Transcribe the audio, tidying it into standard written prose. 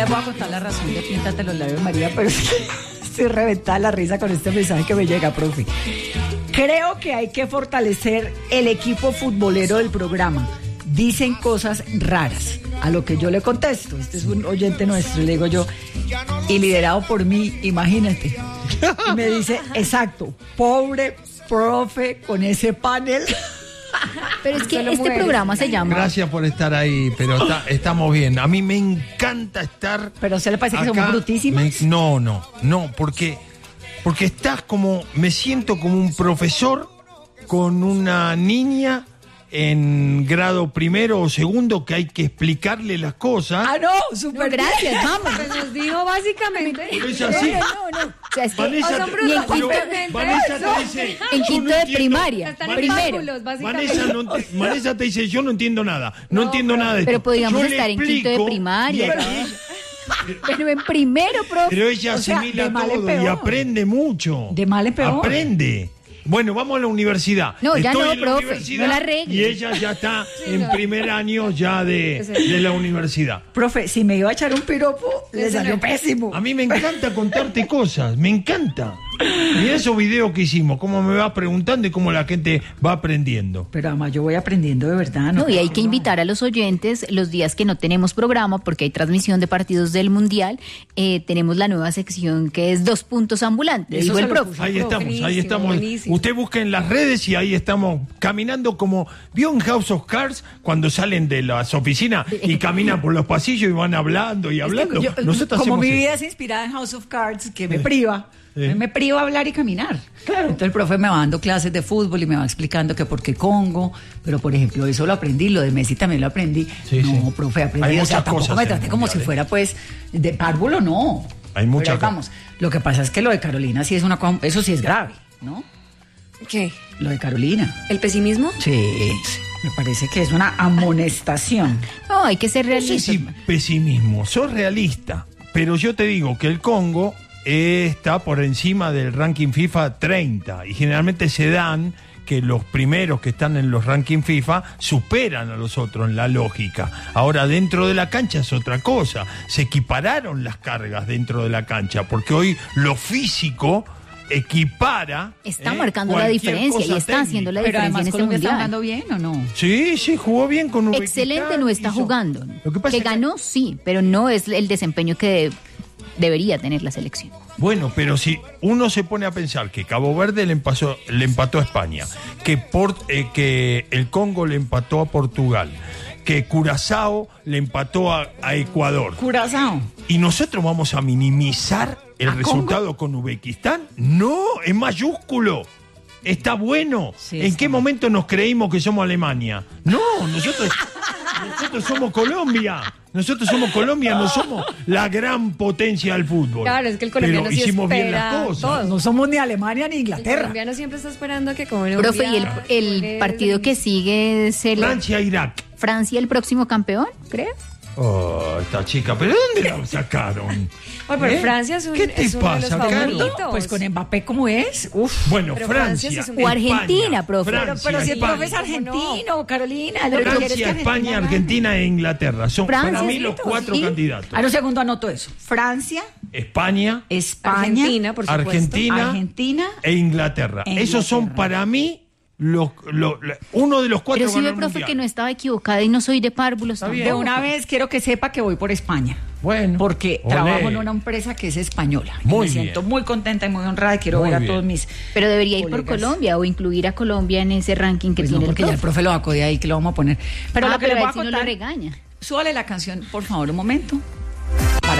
Les voy a contar la razón de Píntate los labios, María, pero estoy reventada la risa con este mensaje que me llega, profe. Creo que hay que fortalecer el equipo futbolero del programa. Dicen cosas raras. A lo que yo le contesto, este es un oyente nuestro, le digo yo, y liderado por mí, imagínate. Y me dice, exacto, pobre profe con ese panel. Pero es que este programa se llama... Gracias por estar ahí, pero estamos bien. A mí me encanta estar... ¿Pero a usted le parece que somos brutísimos? No, porque estás como... Me siento como un profesor con una niña en grado primero o segundo que hay que explicarle las cosas. Ah, no, súper gracias, vamos. Pues nos dijo básicamente. Pero es así. No. O sea, es que Vanessa te dice... En quinto de primaria, Están primero. cálculos, básicamente. Vanessa te dice, yo no entiendo nada. No entiendo nada de esto. Pero podríamos Yo le estar en quinto de explico, primaria. y Pero en primero, profe. Pero ella O sea, asimila de mal en todo peor. y aprende mucho. De mal en peor. Aprende. Bueno, vamos a la universidad. No, ya Estoy no, en la profe, universidad no la arregle. Y ella ya está en primer año ya de la universidad. Profe, si me iba a echar un piropo, le salió pésimo. A mí me encanta contarte cosas, me encanta. Y esos videos que hicimos, cómo me vas preguntando y cómo la gente va aprendiendo. Pero además yo voy aprendiendo de verdad. No, y hay que invitar a los oyentes los días que no tenemos programa, porque hay transmisión de partidos del Mundial. Tenemos la nueva sección que es 2 puntos ambulantes, Eso dijo se el lo profe. puso. Ahí estamos, ahí Buenísimo, estamos. buenísimo. Usted busca en las redes y ahí estamos caminando como... ¿Vio en House of Cards cuando salen de las oficinas y caminan por los pasillos y van hablando y hablando? Nosotros como hacemos mi eso. vida es inspirada en House of Cards, que me priva. Sí. Me priva hablar y caminar. Claro. Entonces el profe me va dando clases de fútbol y me va explicando que por qué Congo, pero por ejemplo eso lo aprendí, lo de Messi también lo aprendí. Sí, no, sí. profe, aprendí. Hay O sea, muchas tampoco cosas me en trate el como mundial, si fuera pues de párvulo, no. Hay muchas Pero ahí vamos. Lo que pasa es que lo de Carolina sí es eso sí es grave, ¿no? ¿Qué? Lo de Carolina. ¿El pesimismo? Sí, me parece que es una amonestación. No, hay que ser No sé realistas. si pesimismo, soy realista, pero yo te digo que el Congo está por encima del ranking FIFA 30 y generalmente se dan que los primeros que están en los rankings FIFA superan a los otros en la lógica. Ahora dentro de la cancha es otra cosa, se equipararon las cargas dentro de la cancha, porque hoy lo físico equipara. Está marcando la cualquier diferencia y cosa está haciendo la Pero diferencia además en este Colombia está mundial. jugando bien, ¿o no? Sí, jugó bien con Uzbekistán. Excelente no está hizo- jugando. Lo que pasa es que- ganó, sí, pero no es el desempeño que debería tener la selección. Bueno, pero si uno se pone a pensar que Cabo Verde le empató a España, que el Congo le empató a Portugal, que Curazao le empató a Ecuador, Curazao. y nosotros vamos a minimizar el ¿A resultado con Uzbekistán, no, es mayúsculo. Está bueno. Sí, ¿En está qué bueno. momento nos creímos que somos Alemania? No, nosotros somos Colombia. Nosotros somos Colombia, no somos la gran potencia del fútbol. Claro, es que el colombiano Pero sí hicimos bien espera las cosas. todo. No somos ni Alemania ni El Inglaterra. colombiano siempre está esperando que Colombia... Profe, ¿y el partido que sigue es Francia-Irak. Francia el próximo campeón, creo? Oh, esta chica, ¿pero dónde la sacaron? Bueno, pero Francia es ¿Qué te es uno de los pasa, Carlos? favoritos. Pues con Mbappé como es. Uf. Bueno, Pero Francia, Francia sí es un- O Argentina, profe. Francia, Pero si el España. profe es argentino, Carolina. Lo que Pero quiere es que Francia, España, gane. Argentina e Inglaterra. Son Francia, para mí sí, los todos, 4 sí. candidatos. A un segundo anoto eso. Francia, España, España, Argentina, por supuesto. Argentina e Inglaterra. Esos son para mí uno de los 4 Pero sí ganó ve, el profe, mundial. que no estaba equivocada y no soy de párvulos Está tampoco. bien. de una vez quiero que sepa que voy por España. Bueno. Porque Olé. trabajo en una empresa que es española. Y Muy me siento bien. muy contenta y muy honrada y quiero Muy ver a bien. todos mis... Pero debería ir por colegas. Colombia o incluir a Colombia en ese ranking que Pues no, tiene porque ya el profe. profe lo sacó de ahí, que lo vamos a poner. Pero lo que pero les voy a a él sí no contar... lo regaña. Súbale la canción, por favor, un momento.